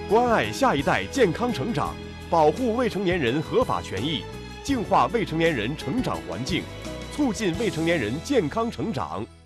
关爱下一代健康成长，保护未成年人合法权益，净化未成年人成长环境，促进未成年人健康成长。